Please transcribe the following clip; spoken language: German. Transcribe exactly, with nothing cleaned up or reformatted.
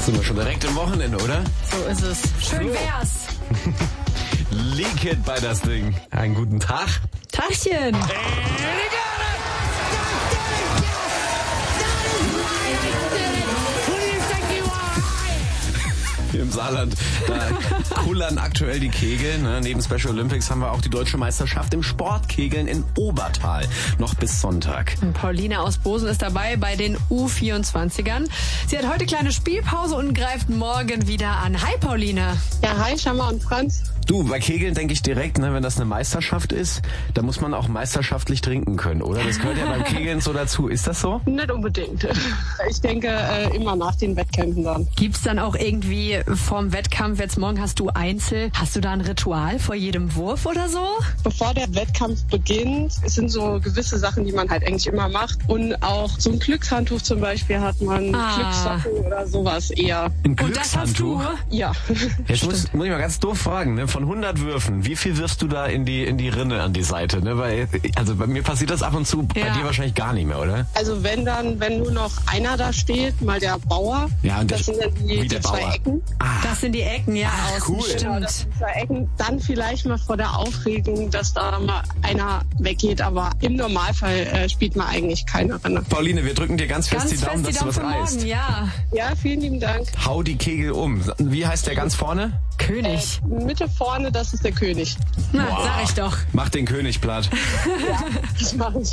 Sind wir schon direkt im Wochenende, oder? So ist es. Schön wär's. Leak It bei das Ding. Einen guten Tag. Tagchen. Hier im Saarland, da kullern aktuell die Kegel. Ne? Neben Special Olympics haben wir auch die deutsche Meisterschaft im Sportkegeln in Obertal. Noch bis Sonntag. Pauline aus Bosen ist dabei bei den U vierundzwanzigern. Sie hat heute kleine Spielpause und greift morgen wieder an. Hi Pauline. Ja, hi Schammer und Franz. Du, bei Kegeln denke ich direkt, ne, wenn das eine Meisterschaft ist, da muss man auch meisterschaftlich trinken können, oder? Das gehört ja beim Kegeln so dazu. Ist das so? Nicht unbedingt. Ich denke äh, immer nach den Wettkämpfen dann. Gibt's dann auch irgendwie vorm Wettkampf, jetzt morgen hast du Einzel, hast du da ein Ritual vor jedem Wurf oder so? Bevor der Wettkampf beginnt, es sind so gewisse Sachen, die man halt eigentlich immer macht. Und auch so ein Glückshandtuch zum Beispiel hat man, Ah. Glückssachen oder sowas eher. Ein Und das hast du? Glückshandtuch? Ja. Jetzt muss, muss ich mal ganz doof fragen, ne? Von hundert Würfen, wie viel wirfst du da in die in die Rinne an die Seite? Ne? Weil, also bei mir passiert das ab und zu, bei Ja. dir wahrscheinlich gar nicht mehr, oder? Also wenn dann, wenn nur noch einer da steht, mal der Bauer, Ja, und das der- sind dann die, wie die der zwei Bauer. Ecken. Das sind die Ecken, ja, außen, cool. Genau, das stimmt. sind zwei Ecken. Dann vielleicht mal vor der Aufregung, dass da mal einer weggeht, aber im Normalfall äh, spielt man eigentlich keine Rinne. Pauline, wir drücken dir ganz fest Ganz die Daumen, fest die dass Daumen du für was reißt. morgen, ja. Ja, vielen lieben Dank. Hau die Kegel um. Wie heißt der ganz vorne? König. Mitte vorne, das ist der König. Na, sag ich doch. Mach den König platt. Das mache ich.